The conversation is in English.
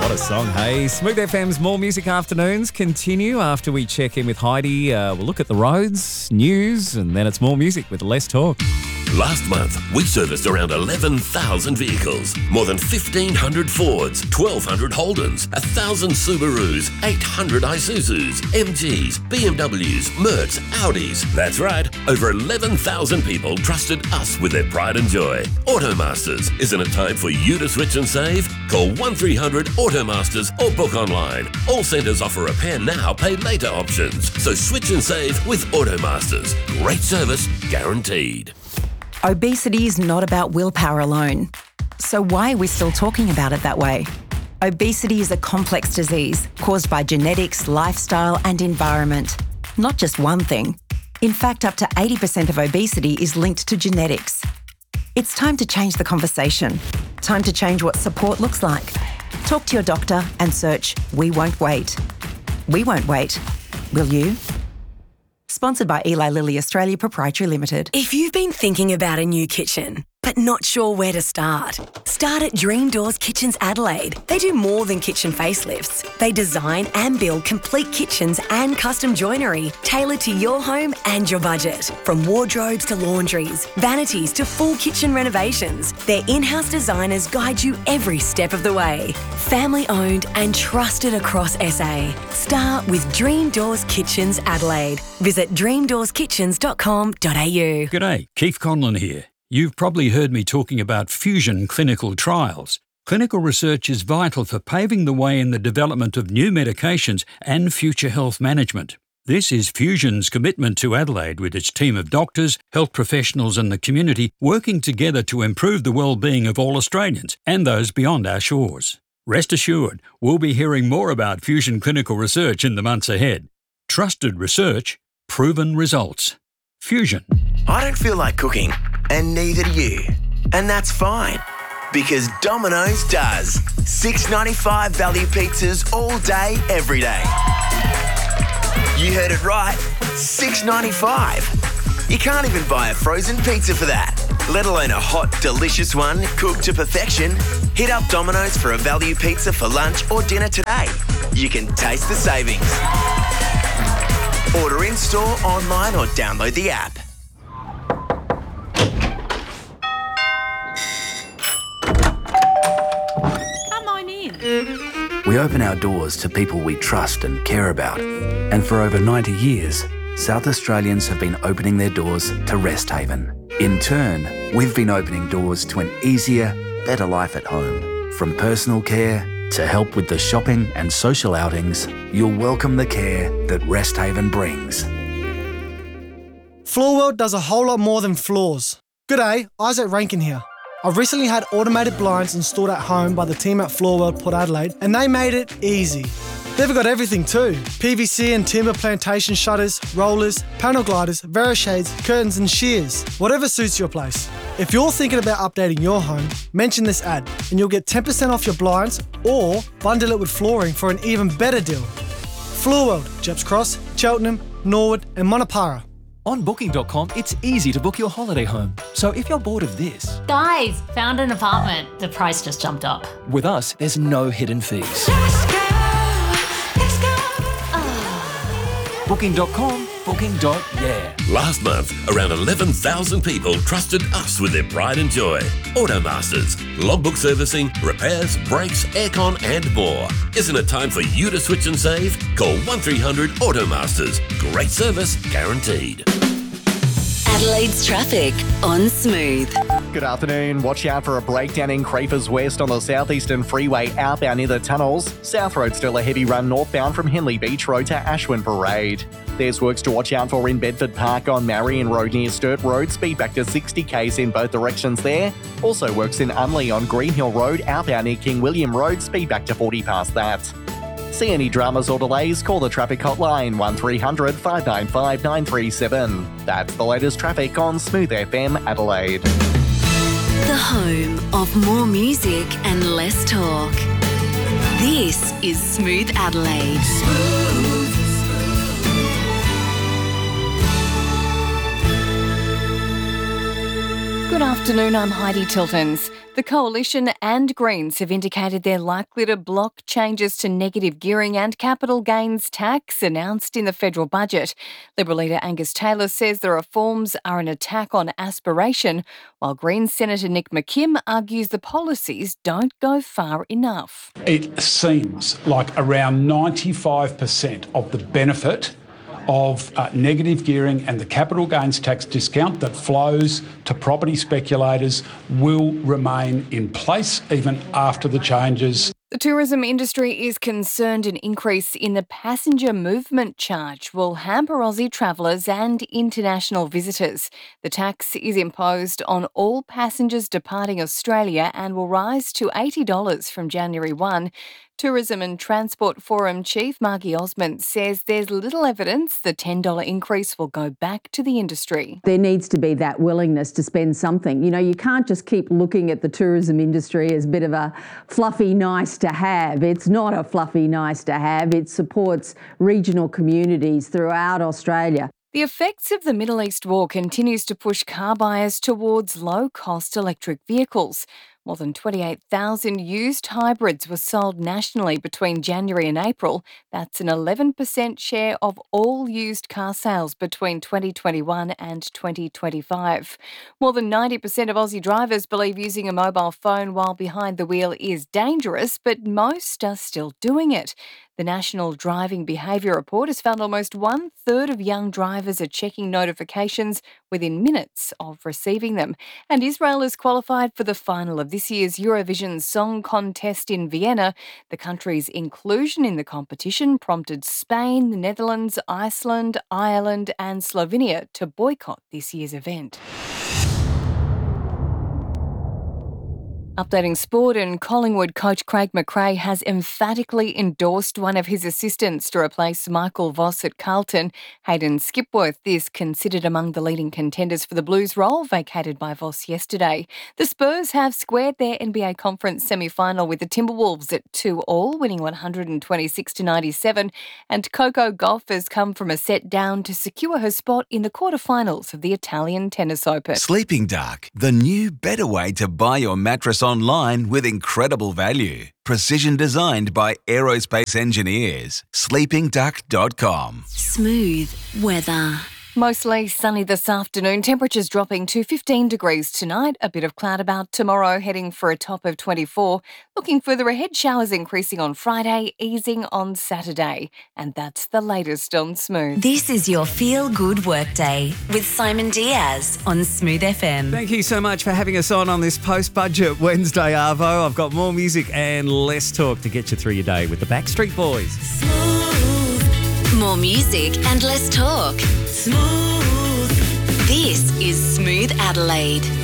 What a song, hey. Smooth FM's More Music Afternoons continue after we check in with Heidi. We'll look at the roads, news, and then it's more music with less talk. Last month, we serviced around 11,000 vehicles, more than 1,500 Fords, 1,200 Holdens, 1,000 Subarus, 800 Isuzus, MGs, BMWs, Mercs, Audis. That's right, over 11,000 people trusted us with their pride and joy. Automasters, isn't it time for you to switch and save? Call 1300 Automasters or book online. All centres offer repair now, pay later options. So switch and save with Automasters. Great service, guaranteed. Obesity is not about willpower alone. So why are we still talking about it that way? Obesity is a complex disease caused by genetics, lifestyle and environment. Not just one thing. In fact, up to 80% of obesity is linked to genetics. It's time to change the conversation. Time to change what support looks like. Talk to your doctor and search We Won't Wait. We won't wait. Will you? Sponsored by Eli Lilly Australia Proprietary Limited. If you've been thinking about a new kitchen, but not sure where to start at Dream Doors Kitchens Adelaide. They do more than kitchen facelifts. They design and build complete kitchens and custom joinery tailored to your home and your budget. From wardrobes to laundries, vanities to full kitchen renovations, their in-house designers guide you every step of the way. Family owned and trusted across SA. Start with Dream Doors Kitchens Adelaide. Visit dreamdoorskitchens.com.au. G'day, Keith Conlon here. You've probably heard me talking about Fusion clinical trials. Clinical research is vital for paving the way in the development of new medications and future health management. This is Fusion's commitment to Adelaide with its team of doctors, health professionals and the community working together to improve the well-being of all Australians and those beyond our shores. Rest assured, we'll be hearing more about Fusion clinical research in the months ahead. Trusted research, proven results. Fusion. I don't feel like cooking, and neither do you. And that's fine, because Domino's does. $6.95 value pizzas all day, every day. You heard it right, $6.95. You can't even buy a frozen pizza for that, let alone a hot, delicious one cooked to perfection. Hit up Domino's for a value pizza for lunch or dinner today. You can taste the savings. Order in-store, online or download the app. Come on in. We open our doors to people we trust and care about. And for over 90 years, South Australians have been opening their doors to Rest Haven. In turn, we've been opening doors to an easier, better life at home. From personal care to help with the shopping and social outings, you'll welcome the care that Rest Haven brings. Floorworld does a whole lot more than floors. G'day, Isaac Rankin here. I've recently had automated blinds installed at home by the team at Floorworld Port Adelaide, and they made it easy. They've got everything too. PVC and timber plantation shutters, rollers, panel gliders, Verishades, curtains and shears. Whatever suits your place. If you're thinking about updating your home, mention this ad and you'll get 10% off your blinds or bundle it with flooring for an even better deal. Floorworld, Jeps Cross, Cheltenham, Norwood and Monopara. On Booking.com, it's easy to book your holiday home. So if you're bored of this... Guys, found an apartment. The price just jumped up. With us, there's no hidden fees. Booking.com, booking.yeah. Last month, around 11,000 people trusted us with their pride and joy. Automasters, logbook servicing, repairs, brakes, aircon and more. Isn't it time for you to switch and save? Call 1300 Automasters. Great service, guaranteed. Adelaide's traffic on Smooth. Good afternoon. Watch out for a breakdown in Crafers West on the southeastern freeway outbound near the tunnels. South Road still a heavy run northbound from Henley Beach Road to Ashwin Parade. There's works to watch out for in Bedford Park on Marion Road near Sturt Road. Speed back to 60 k's in both directions there. Also works in Unley on Greenhill Road outbound near King William Road. Speed back to 40 past that. See any dramas or delays, call the traffic hotline 1300 595 937. That's the latest traffic on Smooth FM Adelaide. The home of more music and less talk. This is Smooth Adelaide. Good afternoon, I'm Heidi Tiltons. The Coalition and Greens have indicated they're likely to block changes to negative gearing and capital gains tax announced in the federal budget. Liberal leader Angus Taylor says the reforms are an attack on aspiration, while Greens Senator Nick McKim argues the policies don't go far enough. It seems like around 95% of the benefit of negative gearing and the capital gains tax discount that flows to property speculators will remain in place even after the changes. The tourism industry is concerned an increase in the passenger movement charge will hamper Aussie travellers and international visitors. The tax is imposed on all passengers departing Australia and will rise to $80 from January 1. Tourism and Transport Forum Chief Margie Osmond says there's little evidence the $10 increase will go back to the industry. There needs to be that willingness to spend something. You know, you can't just keep looking at the tourism industry as a bit of a fluffy nice to have. It's not a fluffy nice to have. It supports regional communities throughout Australia. The effects of the Middle East war continues to push car buyers towards low-cost electric vehicles. More than 28,000 used hybrids were sold nationally between January and April. That's an 11% share of all used car sales between 2021 and 2025. More than 90% of Aussie drivers believe using a mobile phone while behind the wheel is dangerous, but most are still doing it. The National Driving Behaviour Report has found almost 1/3 of young drivers are checking notifications within minutes of receiving them. And Israel is qualified for the final of this year's Eurovision Song Contest in Vienna. The country's inclusion in the competition prompted Spain, the Netherlands, Iceland, Ireland and Slovenia to boycott this year's event. Updating sport, and Collingwood coach Craig McRae has emphatically endorsed one of his assistants to replace Michael Voss at Carlton. Hayden Skipworth is considered among the leading contenders for the Blues role vacated by Voss yesterday. The Spurs have squared their NBA Conference semi-final with the Timberwolves at 2-2, winning 126-97, and Coco Gauff has come from a set down to secure her spot in the quarterfinals of the Italian Tennis Open. Sleeping Dark, the new better way to buy your mattress online with incredible value. Precision designed by aerospace engineers. sleepingduck.com. Smooth weather. Mostly sunny this afternoon, temperatures dropping to 15 degrees tonight, a bit of cloud about tomorrow, heading for a top of 24. Looking further ahead, showers increasing on Friday, easing on Saturday. And that's the latest on Smooth. This is your Feel Good Workday with Simon Diaz on Smooth FM. Thank you so much for having us on this post-budget Wednesday, Arvo. I've got more music and less talk to get you through your day with the Backstreet Boys. More music and less talk. Smooth. This is Smooth Adelaide.